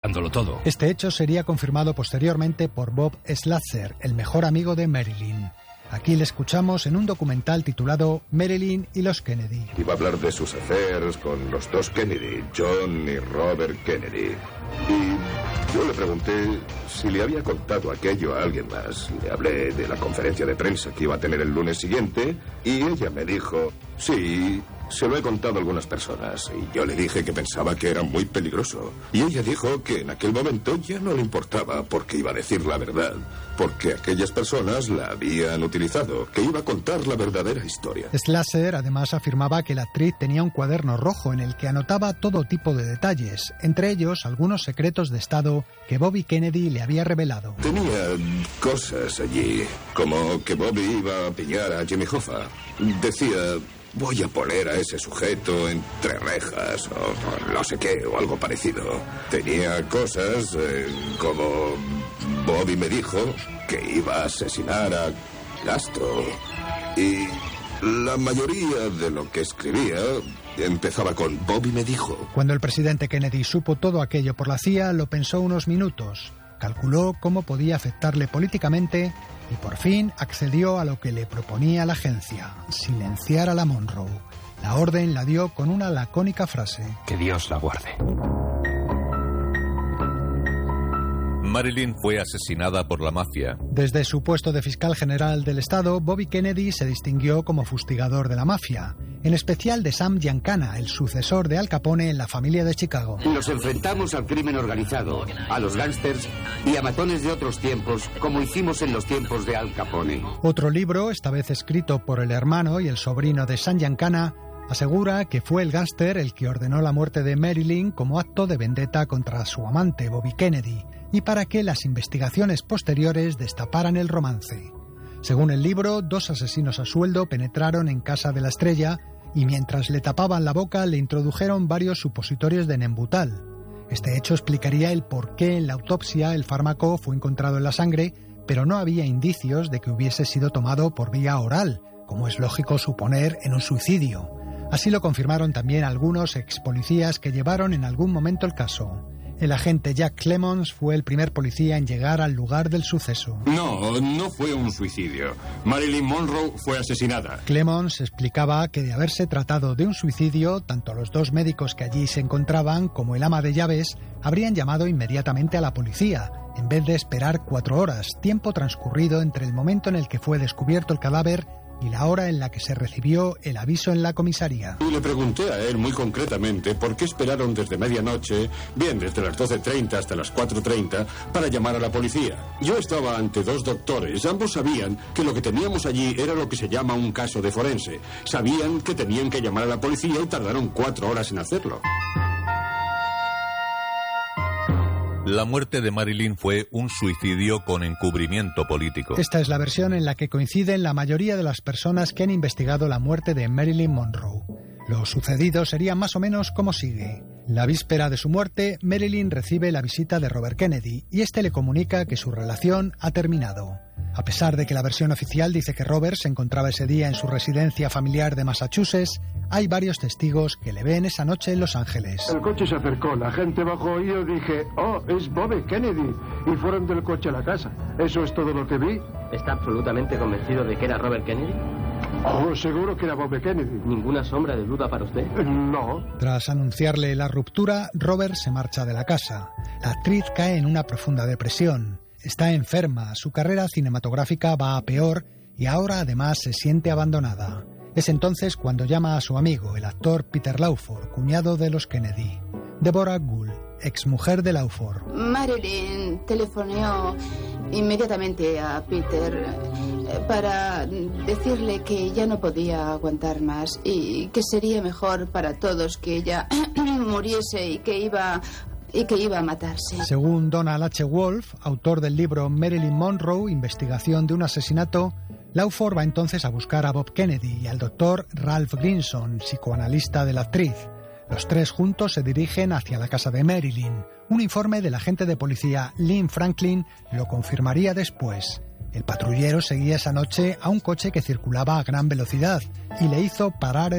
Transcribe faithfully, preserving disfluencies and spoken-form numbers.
dándolo todo. Este hecho sería confirmado posteriormente por Bob Slatzer, el mejor amigo de Marilyn. Aquí le escuchamos en un documental titulado Marilyn y los Kennedy. Iba a hablar de sus affairs con los dos Kennedy, John y Robert Kennedy. Y yo le pregunté si le había contado aquello a alguien más. Le hablé de la conferencia de prensa que iba a tener el lunes siguiente y ella me dijo, sí, se lo he contado a algunas personas. Y yo le dije que pensaba que era muy peligroso. Y ella dijo que en aquel momento ya no le importaba porque iba a decir la verdad. Porque aquellas personas la habían utilizado, que iba a contar la verdadera historia. Slatzer además afirmaba que la actriz tenía un cuaderno rojo en el que anotaba todo tipo de detalles, entre ellos algunos secretos de Estado que Bobby Kennedy le había revelado. Tenía cosas allí, como que Bobby iba a pillar a Jimmy Hoffa. Decía, voy a poner a ese sujeto entre rejas, o no sé qué, o algo parecido. Tenía cosas eh, como Bobby me dijo que iba a asesinar a Castro. Y la mayoría de lo que escribía empezaba con Bobby me dijo. Cuando el presidente Kennedy supo todo aquello por la C I A, lo pensó unos minutos, calculó cómo podía afectarle políticamente y por fin accedió a lo que le proponía la agencia, silenciar a la Monroe. La orden la dio con una lacónica frase. Que Dios la guarde. Marilyn fue asesinada por la mafia. Desde su puesto de fiscal general del estado, Bobby Kennedy se distinguió como fustigador de la mafia, en especial de Sam Giancana, el sucesor de Al Capone en la familia de Chicago. Nos enfrentamos al crimen organizado, a los gángsters y a matones de otros tiempos, como hicimos en los tiempos de Al Capone. Otro libro, esta vez escrito por el hermano y el sobrino de Sam Giancana, asegura que fue el gángster el que ordenó la muerte de Marilyn como acto de vendetta contra su amante, Bobby Kennedy, y para que las investigaciones posteriores destaparan el romance. Según el libro, dos asesinos a sueldo penetraron en casa de la estrella y mientras le tapaban la boca le introdujeron varios supositorios de Nembutal. Este hecho explicaría el por qué en la autopsia el fármaco fue encontrado en la sangre, pero no había indicios de que hubiese sido tomado por vía oral, como es lógico suponer en un suicidio. Así lo confirmaron también algunos ex policías que llevaron en algún momento el caso. El agente Jack Clemons fue el primer policía en llegar al lugar del suceso. No, no fue un suicidio. Marilyn Monroe fue asesinada. Clemons explicaba que de haberse tratado de un suicidio, tanto los dos médicos que allí se encontraban como el ama de llaves habrían llamado inmediatamente a la policía, en vez de esperar cuatro horas, tiempo transcurrido entre el momento en el que fue descubierto el cadáver y la hora en la que se recibió el aviso en la comisaría. Y le pregunté a él muy concretamente por qué esperaron desde medianoche, bien desde las doce treinta hasta las cuatro treinta, para llamar a la policía. Yo estaba ante dos doctores, ambos sabían que lo que teníamos allí era lo que se llama un caso de forense. Sabían que tenían que llamar a la policía y tardaron cuatro horas en hacerlo. La muerte de Marilyn fue un suicidio con encubrimiento político. Esta es la versión en la que coinciden la mayoría de las personas que han investigado la muerte de Marilyn Monroe. Lo sucedido sería más o menos como sigue. La víspera de su muerte, Marilyn recibe la visita de Robert Kennedy y este le comunica que su relación ha terminado. A pesar de que la versión oficial dice que Robert se encontraba ese día en su residencia familiar de Massachusetts, hay varios testigos que le ven esa noche en Los Ángeles. El coche se acercó, la gente bajó y yo dije, oh, es Bobby Kennedy, y fueron del coche a la casa. Eso es todo lo que vi. ¿Está absolutamente convencido de que era Robert Kennedy? Oh, seguro que era Bobby Kennedy. ¿Ninguna sombra de duda para usted? No. Tras anunciarle la ruptura, Robert se marcha de la casa. La actriz cae en una profunda depresión. Está enferma, su carrera cinematográfica va a peor y ahora además se siente abandonada. Es entonces cuando llama a su amigo, el actor Peter Lawford, cuñado de los Kennedy. Deborah Gould, exmujer de Lawford. Marilyn telefoneó inmediatamente a Peter para decirle que ya no podía aguantar más y que sería mejor para todos que ella muriese y que iba... y que iba a matarse. Según Donald H. Wolf, autor del libro Marilyn Monroe, investigación de un asesinato, Lawford va entonces a buscar a Bob Kennedy y al doctor Ralph Grinson, psicoanalista de la actriz. Los tres juntos se dirigen hacia la casa de Marilyn. Un informe del agente de policía Lynn Franklin lo confirmaría después. El patrullero seguía esa noche a un coche que circulaba a gran velocidad y le hizo parar el